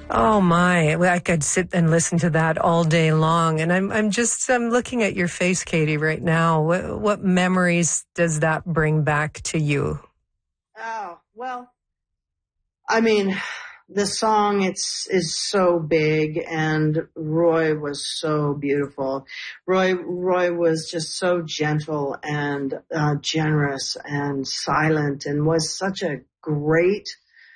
Oh my! Well, I could sit and listen to that all day long. And I'm looking at your face, Katie, right now. What memories does that bring back to you? Oh, well, I mean, the song is so big, and Roy was so beautiful. Roy was just so gentle and generous and silent, and was such a great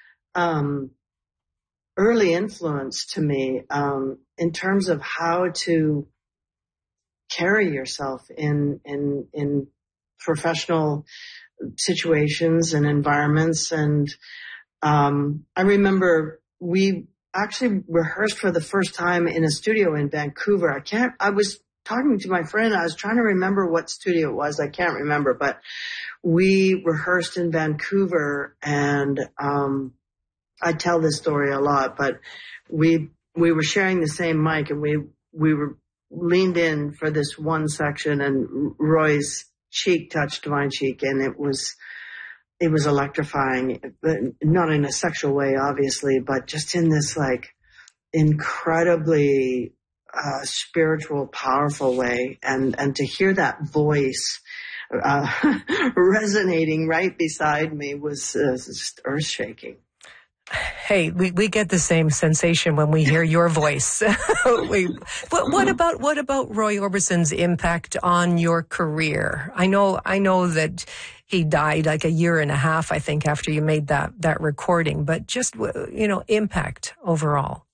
early influence to me in terms of how to carry yourself in professional situations and environments. And I remember we actually rehearsed for the first time in a studio in Vancouver. I was talking to my friend. I was trying to remember what studio it was. I can't remember, but we rehearsed in Vancouver, and I tell this story a lot, but we were sharing the same mic, and we were leaned in for this one section, and Roy's cheek touched my cheek, and it was electrifying, not in a sexual way, obviously, but just in this like incredibly spiritual, powerful way. And to hear that voice resonating right beside me was just earth shaking. Hey, we get the same sensation when we hear your voice. What about Roy Orbison's impact on your career? I know that he died like a year and a half, I think, after you made that recording, but just, impact overall.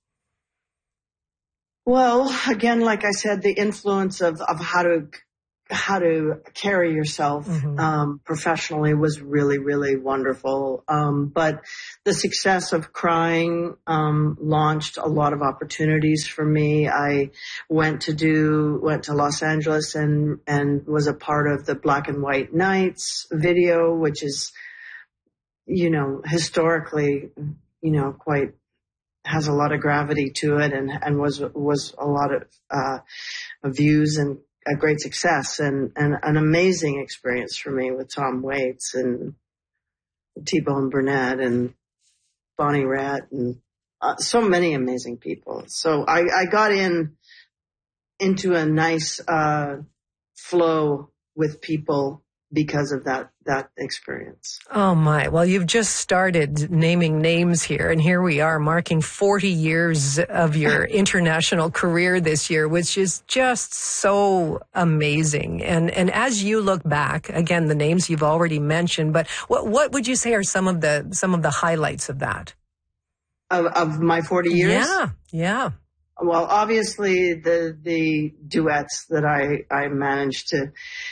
Well, again, like I said, the influence of how to carry yourself professionally was really, really wonderful. But the success of Crying launched a lot of opportunities for me. I went to Los Angeles and was a part of the Black and White Nights video, which is, historically, quite has a lot of gravity to it, and was a lot of views and a great success, and an amazing experience for me with Tom Waits and T-Bone Burnett and Bonnie Raitt and so many amazing people. So I got into a nice flow with people because of that experience. Oh my. Well, you've just started naming names here, and here we are marking 40 years of your international career this year, which is just so amazing. And as you look back, again, the names you've already mentioned, but what would you say are some of the highlights of that? Of my 40 years? Yeah. Well, obviously the duets that I managed to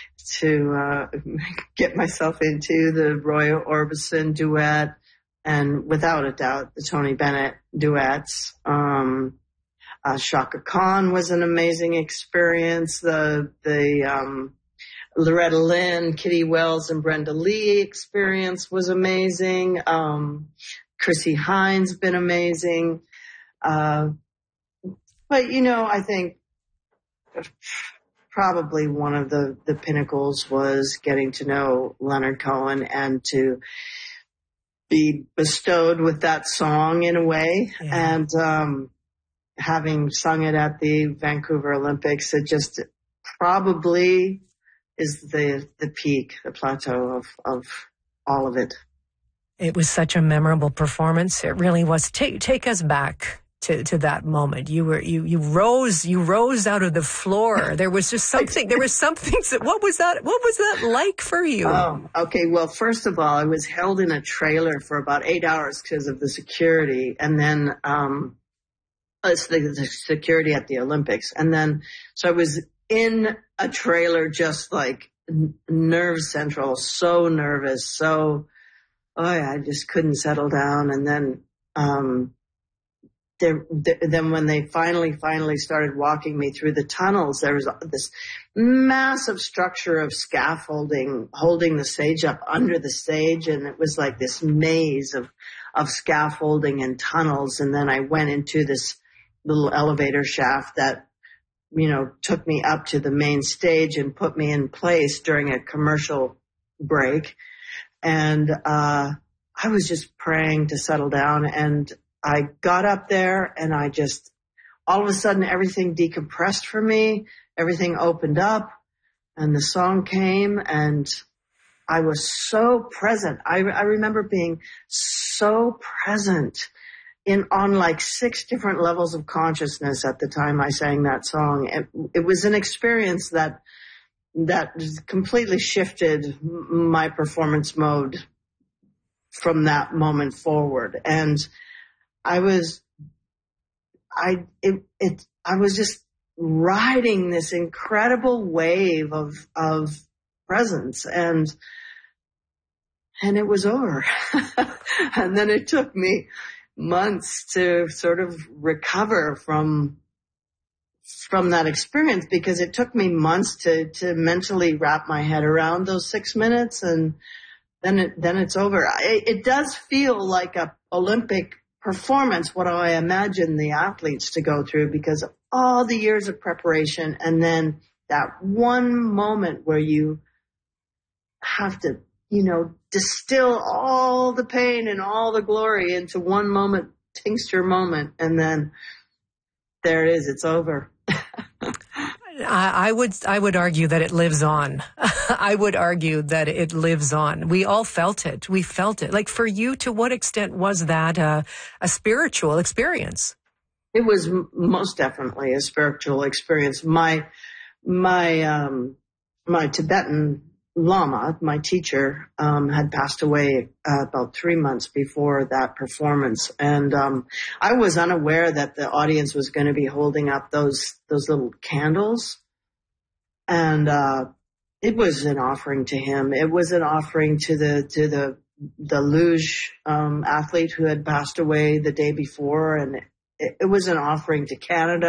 get myself into, the Roy Orbison duet, and without a doubt the Tony Bennett duets. Chaka Khan was an amazing experience. The Loretta Lynn, Kitty Wells, and Brenda Lee experience was amazing. Chrissy Hines been amazing. But, I think probably one of the pinnacles was getting to know Leonard Cohen and to be bestowed with that song in a way. Yeah. And having sung it at the Vancouver Olympics, it just probably is the peak, the plateau of all of it. It was such a memorable performance. It really was. Take us back to that moment. You rose out of the floor. There was just something. There was something. What was that like for you? Oh, okay. Well, first of all, I was held in a trailer for about 8 hours because of the security, and then it's the security at the Olympics, and then so I was in a trailer, just like nerve central, so nervous, I just couldn't settle down, and then. Then when they finally started walking me through the tunnels, there was this massive structure of scaffolding holding the stage up under the stage. And it was like this maze of scaffolding and tunnels. And then I went into this little elevator shaft that, took me up to the main stage and put me in place during a commercial break. And I was just praying to settle down, and I got up there and all of a sudden everything decompressed for me. Everything opened up and the song came and I was so present. I remember being so present on like 6 different levels of consciousness at the time I sang that song. It was an experience that completely shifted my performance mode from that moment forward. And I was just riding this incredible wave of presence and it was over. And then it took me months to sort of recover from that experience, because it took me months to mentally wrap my head around those 6 minutes, and then it's over. It does feel like a Olympic performance, what I imagine the athletes to go through, because of all the years of preparation, and then that one moment where you have to, distill all the pain and all the glory into one moment, tincture moment, and then there it is, it's over. I would argue that it lives on. I would argue that it lives on. We all felt it. We felt it. Like, for you, to what extent was that a spiritual experience? It was most definitely a spiritual experience. My Tibetan Lama, my teacher, had passed away about 3 months before that performance, and I was unaware that the audience was going to be holding up those little candles, and it was an offering to him. It was an offering to the luge athlete who had passed away the day before, and it was an offering to Canada.